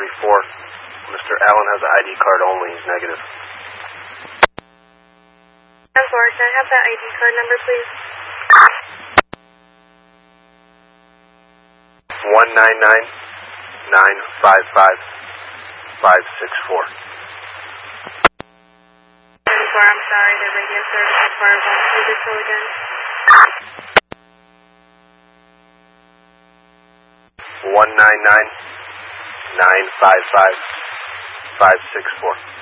Mr. Allen has an ID card only. He's negative. 10-4, can I have that ID card number, please? 199-955-564. 10-4, I'm sorry, the radio service is horrible. Can you just go again? 199-955-564.